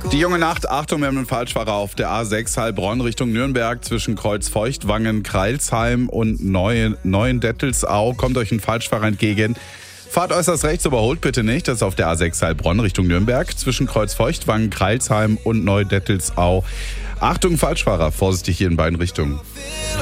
Die junge Nacht, Achtung, wir haben einen Falschfahrer auf der A6 Heilbronn Richtung Nürnberg zwischen Kreuzfeuchtwangen, Kreilsheim und Neuendettelsau. Kommt euch ein Falschfahrer entgegen. Fahrt äußerst rechts, überholt bitte nicht. Das ist auf der A6 Heilbronn Richtung Nürnberg zwischen Kreuzfeuchtwangen, Kreilsheim und Neudettelsau. Achtung, Falschfahrer, vorsichtig hier in beiden Richtungen.